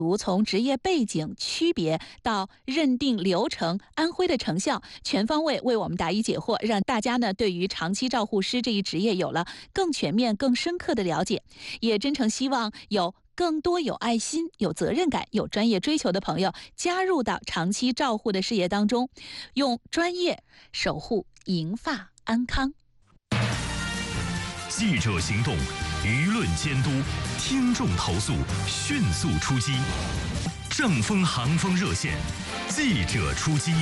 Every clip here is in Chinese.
从职业背景区别到认定流程，安徽的成效全方位为我们答疑解惑，让大家呢对于长期照护师这一职业有了更全面、更深刻的了解。也真诚希望有更多有爱心、有责任感、有专业追求的朋友加入到长期照护的事业当中，用专业守护银发安康。 记者行动，舆论监督，听众投诉，迅速出击。正风航风热线，记者出击。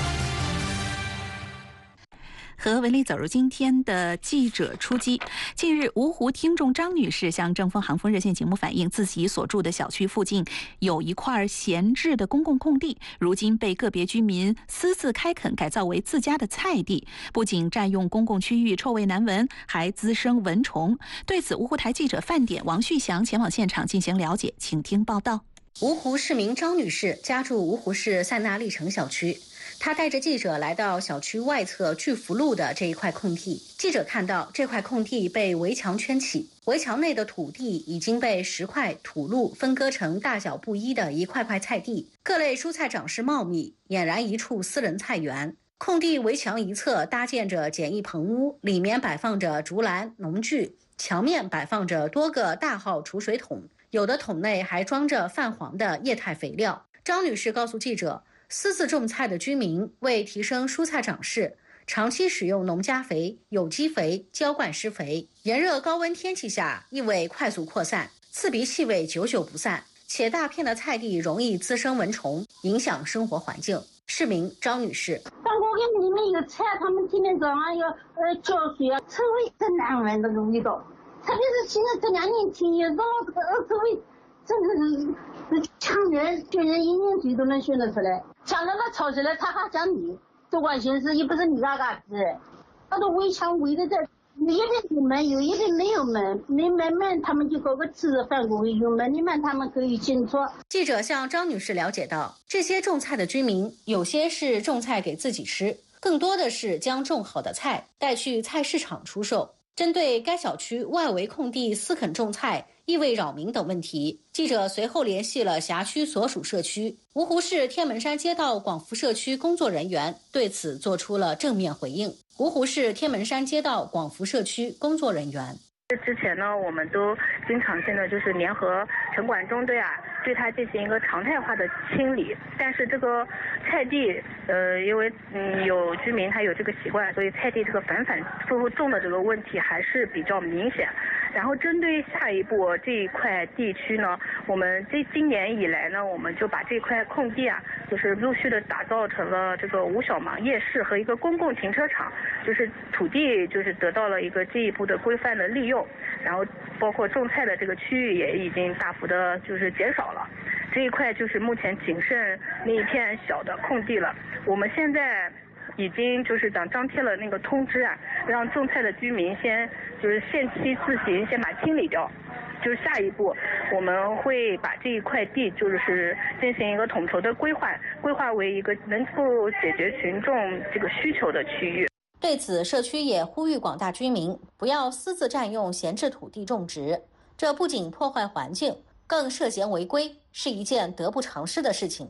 和文丽走入今天的记者出击。近日，芜湖听众张女士向正风航风热线节目反映，自己所住的小区附近有一块闲置的公共空地，如今被个别居民私自开垦改造为自家的菜地，不仅占用公共区域，臭味难闻，还滋生蚊虫。对此，芜湖台记者范典、王旭祥前往现场进行了解，请听报道。 芜湖市民张女士家住芜湖市塞纳利城小区，她带着记者来到小区外侧巨福路的这一块空地。记者看到这块空地被围墙圈起，围墙内的土地已经被10块土路分割成大小不一的一块块菜地，各类蔬菜长势茂密，俨然一处私人菜园。空地围墙一侧搭建着简易棚屋，里面摆放着竹篮、农具，墙面摆放着多个大号储水桶，有的桶内还装着泛黄的液态肥料。张女士告诉记者，私自种菜的居民为提升蔬菜长势，长期使用农家肥、有机肥浇灌施肥，炎热高温天气下异味快速扩散，刺鼻气味久久不散，且大片的菜地容易滋生蚊虫，影响生活环境。市民张女士， 但我跟里面有菜，他们今天早上要浇水啊，臭味真难闻，这个味道，特别是现在这2年天也热，这个恶臭味真的是呛人，熏人一拧嘴都能熏得出来。抢到那吵起来，他还讲你，多管闲事，又不是你嘎嘎子，他的围墙围的这。有一边有门，有一边没有门，没门他们就搞个吃的饭馆，有门的门他们可以进出。 记者向张女士了解到，这些种菜的居民有些是种菜给自己吃，更多的是将种好的菜带去菜市场出售。针对该小区外围空地私垦种菜、异味扰民等问题，记者随后联系了辖区所属社区。芜湖市天门山街道广福社区工作人员对此做出了正面回应。芜湖市天门山街道广福社区工作人员， 之前呢，我们都经常性的就是联合城管中队啊，对它进行一个常态化的清理。但是这个菜地，因为有居民他有这个习惯，所以菜地这个反复复种的这个问题还是比较明显。然后针对下一步这一块地区呢，我们今年以来呢，我们就把这块空地啊，就是陆续的打造成了这个5小忙夜市和一个公共停车场，就是土地就是得到了一个进一步的规范的利用，然后包括种菜的这个区域也已经大幅的就是减少了。这一块就是目前仅剩那一片小的空地了。我们现在已经就是张贴了那个通知啊，让种菜的居民先就是限期自行先把它清理掉。就是下一步我们会把这一块地就是进行一个统筹的规划为一个能够解决群众这个需求的区域。 对此，社区也呼吁广大居民不要私自占用闲置土地种植，这不仅破坏环境，更涉嫌违规，是一件得不偿失的事情。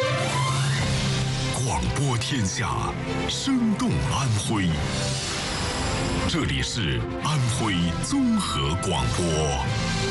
广播天下，生动安徽。这里是安徽综合广播。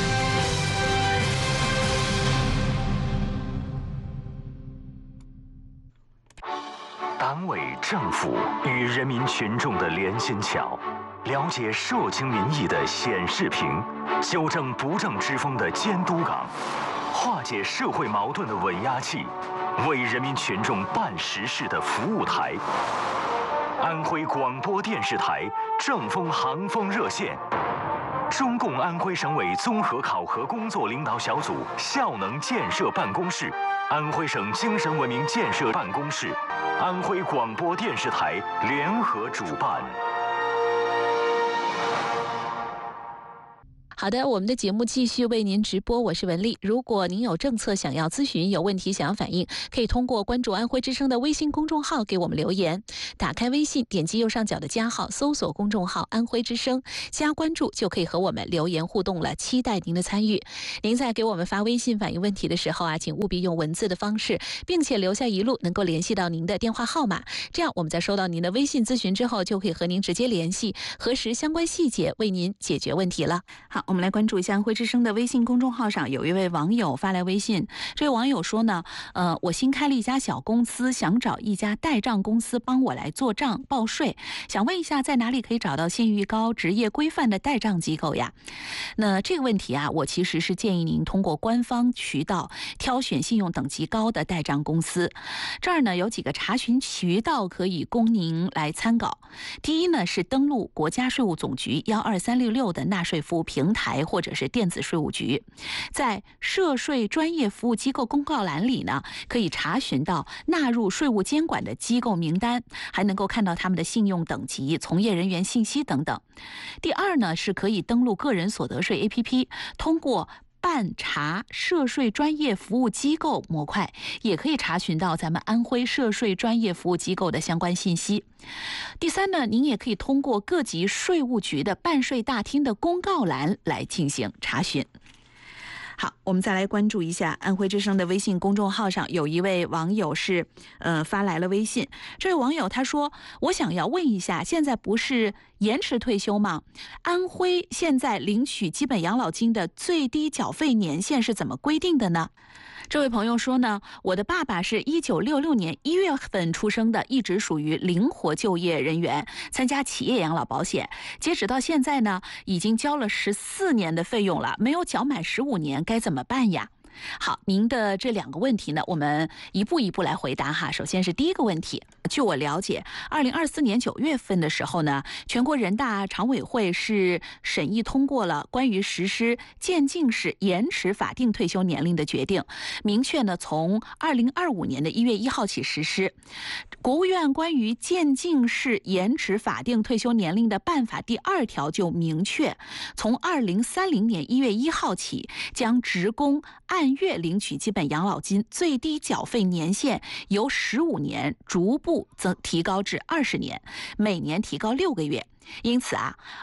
党委政府与人民群众的连心桥，了解社情民意的显示屏，纠正不正之风的监督岗，化解社会矛盾的稳压器，为人民群众办实事的服务台。安徽广播电视台正风航风热线，中共安徽省委综合考核工作领导小组效能建设办公室，安徽省精神文明建设办公室，安徽广播电视台联合主办。 好的，我们的节目继续为您直播，我是文丽。如果您有政策想要咨询，有问题想要反映，可以通过关注安徽之声的微信公众号给我们留言。打开微信，点击右上角的加号，搜索公众号安徽之声，加关注就可以和我们留言互动了，期待您的参与。您在给我们发微信反映问题的时候请务必用文字的方式，并且留下一路能够联系到您的电话号码，这样我们在收到您的微信咨询之后，就可以和您直接联系，核实相关细节，为您解决问题了。好，我们来关注一下安徽之声的微信公众号上有一位网友发来微信，这位网友说呢，我新开了一家小公司，想找一家代账公司帮我来做账报税，想问一下在哪里可以找到信誉高、职业规范的代账机构呀？那这个问题我其实是建议您通过官方渠道挑选信用等级高的代账公司。这儿呢有几个查询渠道可以供您来参考。第一呢是登录国家税务总局12366的纳税服务平台或者是电子税务局，在涉税专业服务机构公告栏里呢，可以查询到纳入税务监管的机构名单，还能够看到他们的信用等级、从业人员信息等等。第二呢是可以登录个人所得税 APP， 通过办查涉税专业服务机构模块，也可以查询到咱们安徽涉税专业服务机构的相关信息。第三呢，您也可以通过各级税务局的办税大厅的公告栏来进行查询。好，我们再来关注一下安徽之声的微信公众号上有一位网友是发来了微信。这位网友他说，我想要问一下，现在不是延迟退休吗？安徽现在领取基本养老金的最低缴费年限是怎么规定的呢？这位朋友说呢，我的爸爸是1966年1月份出生的，一直属于灵活就业人员，参加企业养老保险，截止到现在呢，已经交了14年的费用了，没有缴满15年，该怎么办呀？好，您的这两个问题呢，我们一步一步来回答哈。首先是第一个问题，据我了解，2024年9月份的时候呢，全国人大常委会是审议通过了关于实施渐进式延迟法定退休年龄的决定，明确呢从2025年的1月1号起实施。国务院关于渐进式延迟法定退休年龄的办法第2条就明确，从2030年1月1号起，将职工按月领取基本养老金最低缴费年限由15年逐步提高至20年，每年提高6个月。因此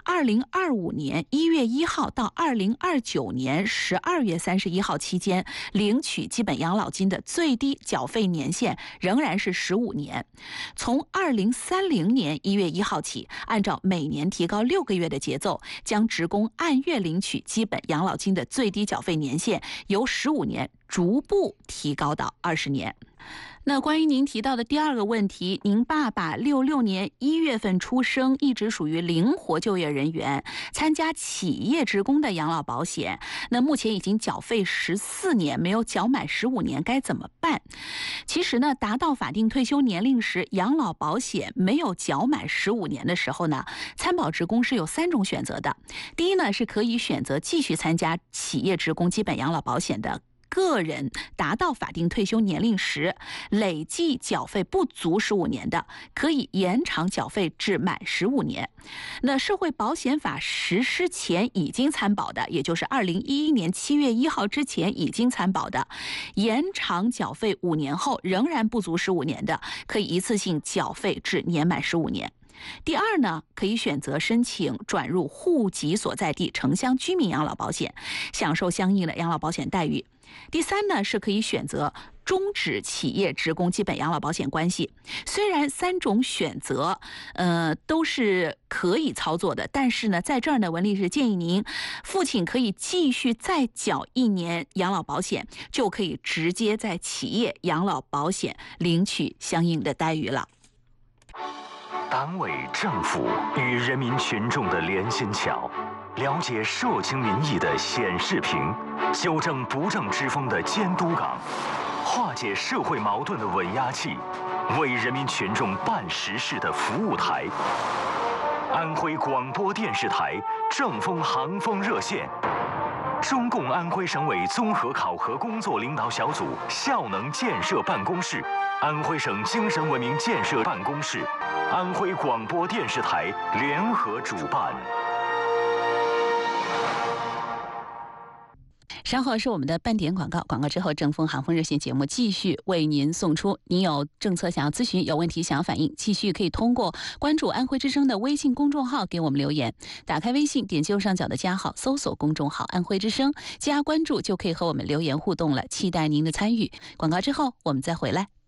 2025年1月1号到2029年12月31号期间，领取基本养老金的最低缴费年限仍然是15年。从2030年1月1号起，按照每年提高6个月的节奏，将职工按月领取基本养老金的最低缴费年限由15年逐步提高到20年。那关于您提到的第二个问题，您爸爸66年1月份出生，一直属于灵活就业人员，参加企业职工的养老保险，那目前已经缴费14年，没有缴满15年，该怎么办？其实呢，达到法定退休年龄时，养老保险没有缴满15年的时候呢，参保职工是有3种选择的。第一呢，是可以选择继续参加企业职工基本养老保险的个人达到法定退休年龄时累计缴费不足15年的，可以延长缴费至满15年。那社会保险法实施前已经参保的，也就是2011年7月1号之前已经参保的，延长缴费5年后仍然不足15年的，可以一次性缴费至年满15年。第二呢，可以选择申请转入户籍所在地城乡居民养老保险，享受相应的养老保险待遇。第三呢，是可以选择终止企业职工基本养老保险关系。虽然3种选择都是可以操作的，但是呢，在这儿呢，文丽是建议您父亲可以继续再缴1年养老保险，就可以直接在企业养老保险领取相应的待遇了。 党委政府与人民群众的连心桥，了解社情民意的显示屏，纠正不正之风的监督岗，化解社会矛盾的稳压器，为人民群众办实事的服务台。安徽广播电视台正风航风热线，中共安徽省委综合考核工作领导小组效能建设办公室，安徽省精神文明建设办公室，安徽广播电视台联合主办。 稍后是我们的半点广告，广告之后正风航风热线节目继续为您送出。您有政策想要咨询，有问题想要反映，继续可以通过关注安徽之声的微信公众号给我们留言。打开微信，点击右上角的加号，搜索公众号安徽之声，加关注就可以和我们留言互动了，期待您的参与。广告之后我们再回来。